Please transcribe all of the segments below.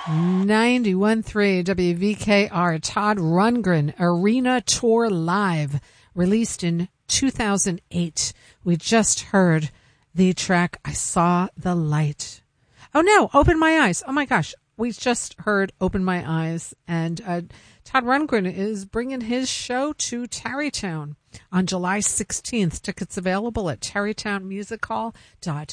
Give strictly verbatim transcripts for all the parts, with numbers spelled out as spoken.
ninety-one point three W V K R, Todd Rundgren, Arena Tour Live, released in two thousand eight. We just heard the track, I Saw the Light. Oh no, Open My Eyes. Oh my gosh, we just heard Open My Eyes. And uh, Todd Rundgren is bringing his show to Tarrytown on July sixteenth. Tickets available at tarrytown music hall dot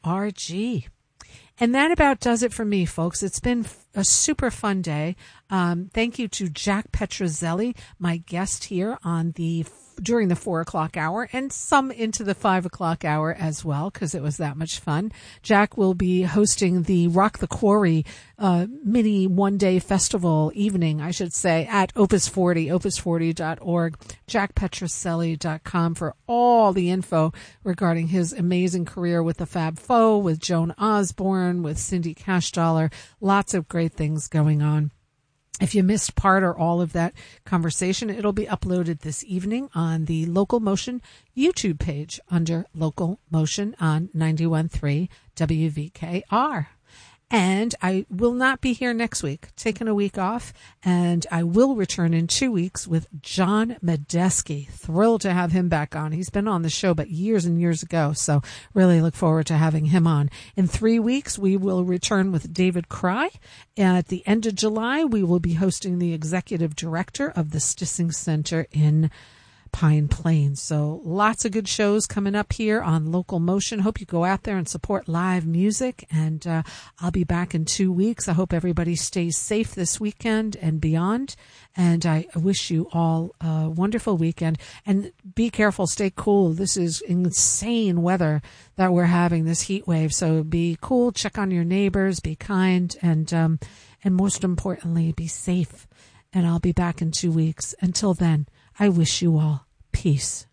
org. And that about does it for me, folks. It's been a super fun day. Um, thank you to Jack Petrozelli, my guest here on the during the four o'clock hour, and some into the five o'clock hour as well, because it was that much fun. Jack will be hosting the Rock the Quarry uh, mini one-day festival evening, I should say, at Opus forty, opus forty dot org, jack petrozelli dot com for all the info regarding his amazing career with the Fab Four, with Joan Osborne, with Cindy Cashdollar. Lots of great things going on. If you missed part or all of that conversation, it'll be uploaded this evening on the Local Motion YouTube page under Local Motion on ninety-one point three W V K R. And I will not be here next week, taking a week off, and I will return in two weeks with John Medeski. Thrilled to have him back on. He's been on the show, but years and years ago, so really look forward to having him on. In three weeks, we will return with David Cry. At the end of July, we will be hosting the executive director of the Stissing Center in Pine Plains. So lots of good shows coming up here on Local Motion. Hope you go out there and support live music. And uh, I'll be back in two weeks. I hope everybody stays safe this weekend and beyond. And I wish you all a wonderful weekend. And be careful, stay cool. This is insane weather that we're having, this heat wave. So be cool, check on your neighbors, be kind, and um, and most importantly, be safe. And I'll be back in two weeks. Until then, I wish you all peace.